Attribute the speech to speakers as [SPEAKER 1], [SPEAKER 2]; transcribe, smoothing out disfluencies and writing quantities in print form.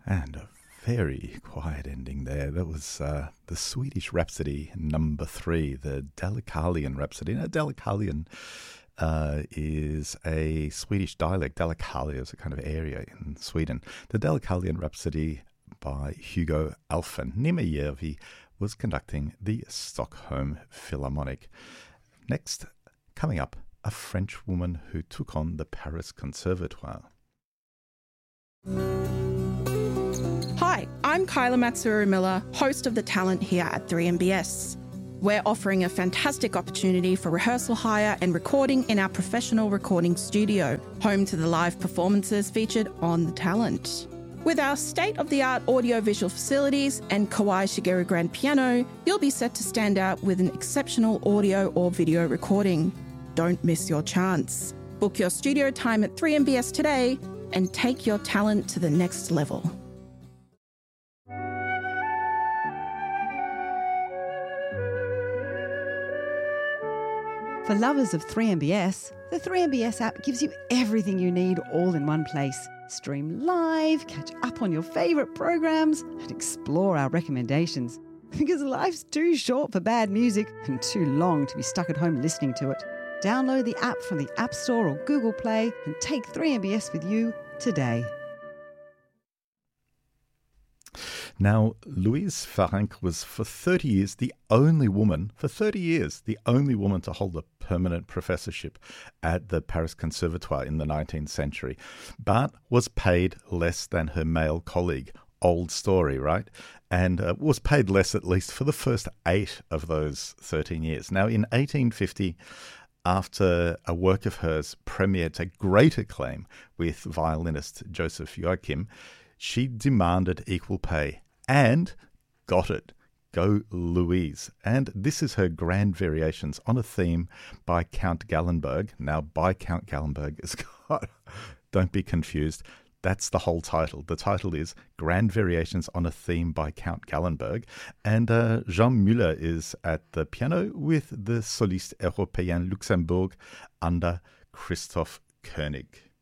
[SPEAKER 1] And a very quiet ending there. That was the Swedish Rhapsody number 3, the Dalecarlian Rhapsody. Now, Dalecarlian is a Swedish dialect. Dalecarlia is a kind of area in Sweden. The Dalecarlian Rhapsody by Hugo Alphen. Nima Järvi was conducting the Stockholm Philharmonic. Next, coming up, a French woman who took on the Paris Conservatoire.
[SPEAKER 2] Hi, I'm Kyla Matsuru-Miller, host of The Talent here at 3MBS. We're offering a fantastic opportunity for rehearsal hire and recording in our professional recording studio, home to the live performances featured on The Talent. With our state-of-the-art audio-visual facilities and Kawai Shigeru grand piano, you'll be set to stand out with an exceptional audio or video recording. Don't miss your chance. Book your studio time at 3MBS today and take your talent to the next level.
[SPEAKER 3] For lovers of 3MBS, the 3MBS app gives you everything you need all in one place. Stream live, catch up on your favourite programs, and explore our recommendations. Because life's too short for bad music and too long to be stuck at home listening to it. Download the app from the App Store or Google Play and take 3MBS with you today.
[SPEAKER 1] Now, Louise Farenc was for 30 years the only woman to hold a permanent professorship at the Paris Conservatoire in the 19th century, but was paid less than her male colleague. Old story, right? And was paid less at least for the first 8 of those 13 years. Now, in 1850, after a work of hers premiered to great acclaim with violinist Joseph Joachim, she demanded equal pay and got it. Go Louise. And this is her grand variations on a theme by Count Gallenberg. Now, by Count Gallenberg is got, don't be confused, that's the whole title. The title is Grand Variations on a Theme by Count Gallenberg. And Jean Müller is at the piano with the Soliste Européen Luxembourg under Christoph Koenig.